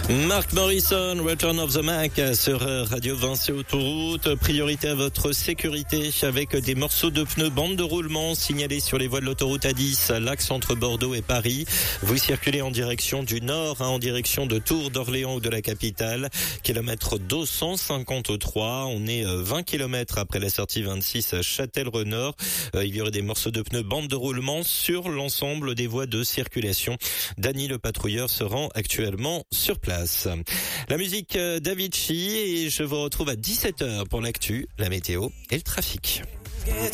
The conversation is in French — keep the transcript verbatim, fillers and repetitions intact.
Mark Morrison, Return of the Mac sur Radio Vinci Autoroute. Priorité à votre sécurité avec des morceaux de pneus bande de roulement signalés sur les voies de l'autoroute A dix, l'axe entre Bordeaux et Paris. Vous circulez en direction du nord, hein, en direction de Tours, d'Orléans ou de la capitale. Kilomètre deux cent cinquante-trois. On est vingt kilomètres après la sortie vingt-six à Châtellerault-Nord. Euh, il y aurait des morceaux de pneus bande de roulement sur l'ensemble des voies de circulation. Danny le patrouilleur se rend actuellement sur place. La musique d'Avicii et je vous retrouve à dix-sept heures pour l'actu, la météo et le trafic.